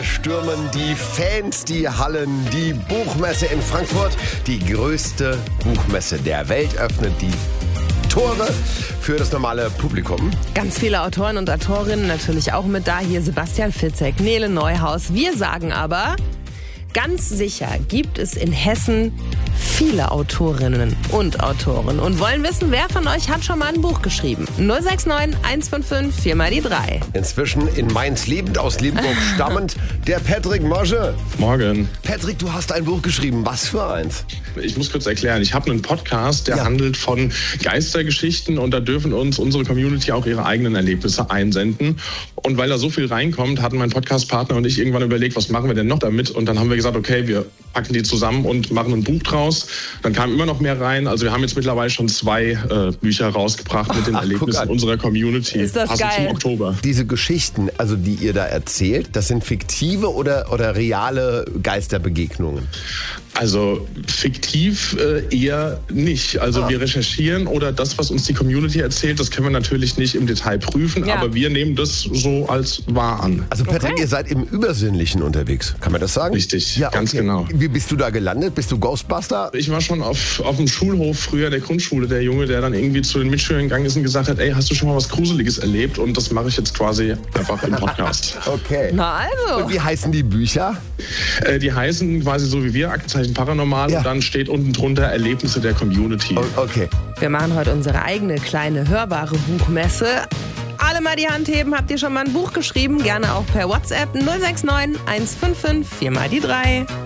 stürmen die Fans die Hallen. Die Buchmesse in Frankfurt, die größte Buchmesse der Welt, öffnet die Tore für das normale Publikum. Ganz viele Autoren und Autorinnen natürlich auch mit da. Hier Sebastian Fitzek, Nele Neuhaus. Wir sagen aber, ganz sicher gibt es in Hessen viele Autorinnen und Autoren und wollen wissen, wer von euch hat schon mal ein Buch geschrieben. 069 155 4 mal die 3. Inzwischen in Mainz lebend, aus Limburg stammend, der Patrick Mosche. Morgen. Patrick, du hast ein Buch geschrieben. Was für eins? Ich muss kurz erklären, ich habe einen Podcast, der handelt von Geistergeschichten und da dürfen uns unsere Community auch ihre eigenen Erlebnisse einsenden. Und weil da so viel reinkommt, hatten mein Podcastpartner und ich irgendwann überlegt, was machen wir denn noch damit? Und dann haben wir gesagt, okay, wir packen die zusammen und machen ein Buch draus. Dann kam immer noch mehr rein. Also wir haben jetzt mittlerweile schon 2 Bücher rausgebracht mit den Erlebnissen unserer Community. Ist das geil? Zum Oktober. Diese Geschichten, also die ihr da erzählt, das sind fiktive oder reale Geisterbegegnungen? Also fiktiv eher nicht. Also wir recherchieren oder das, was uns die Community erzählt, das können wir natürlich nicht im Detail prüfen, aber wir nehmen das so als wahr an. Also Patrick, ihr seid im Übersinnlichen unterwegs, kann man das sagen? Richtig, ganz genau. Wie bist du da gelandet? Bist du Ghostbuster? Ich war schon auf dem Schulhof früher der Grundschule, der Junge, der dann irgendwie zu den Mitschülern gegangen ist und gesagt hat, ey, hast du schon mal was Gruseliges erlebt? Und das mache ich jetzt quasi einfach im Podcast. Okay. Na also. Und wie heißen die Bücher? Die heißen quasi so wie wir, Aktenzeichen Paranormal, und dann steht unten drunter Erlebnisse der Community. Okay. Wir machen heute unsere eigene kleine hörbare Buchmesse. Alle mal die Hand heben, habt ihr schon mal ein Buch geschrieben? Gerne auch per WhatsApp 069 155 4 mal die 3.